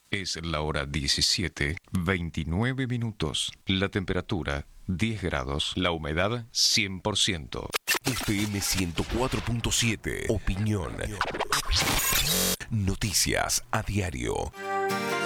Es la hora 17:29. La temperatura 10 grados. La humedad 100%. FM 104.7. Opinión. Noticias a diario.